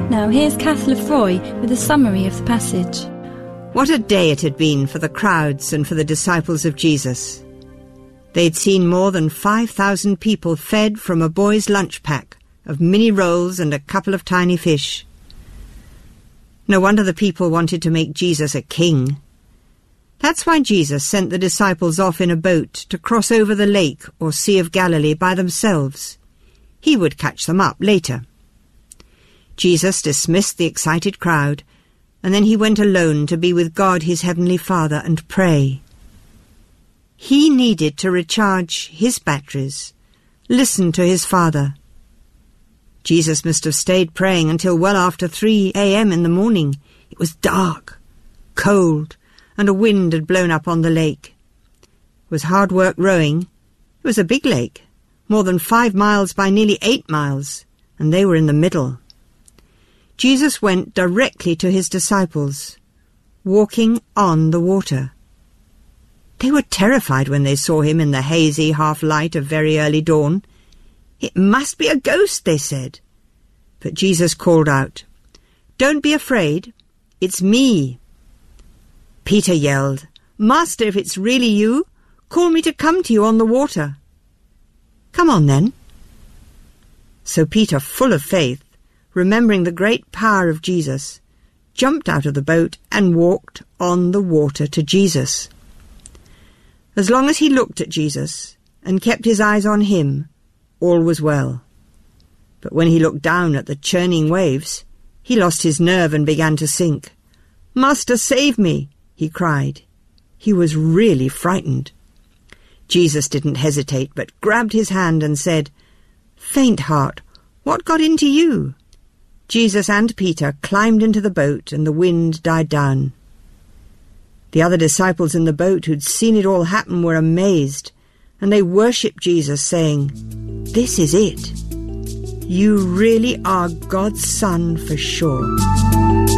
Now here's Kath Lefroy with a summary of the passage. What a day it had been for the crowds and for the disciples of Jesus. They'd seen more than 5,000 people fed from a boy's lunch pack of mini rolls and a couple of tiny fish. No wonder the people wanted to make Jesus a king. That's why Jesus sent the disciples off in a boat to cross over the lake or Sea of Galilee by themselves. He would catch them up later. Jesus dismissed the excited crowd, and then he went alone to be with God his heavenly Father and pray. He needed to recharge his batteries, listen to his Father. Jesus must have stayed praying until well after 3 a.m. in the morning. It was dark, cold, and a wind had blown up on the lake. It was hard work rowing. It was a big lake, more than 5 miles by nearly 8 miles, and they were in the middle. Jesus went directly to his disciples, walking on the water. They were terrified when they saw him in the hazy half-light of very early dawn. "It must be a ghost," they said. But Jesus called out, "Don't be afraid, it's me." Peter yelled, "Master, if it's really you, call me to come to you on the water." "Come on then." So Peter, full of faith, remembering the great power of Jesus, jumped out of the boat and walked on the water to Jesus. As long as he looked at Jesus and kept his eyes on him, all was well. But when he looked down at the churning waves, he lost his nerve and began to sink. "Master, save me!" he cried. He was really frightened. Jesus didn't hesitate, but grabbed his hand and said, "Faint heart, what got into you?" Jesus and Peter climbed into the boat and the wind died down. The other disciples in the boat who'd seen it all happen were amazed, and they worshipped Jesus, saying, "This is it. You really are God's Son for sure."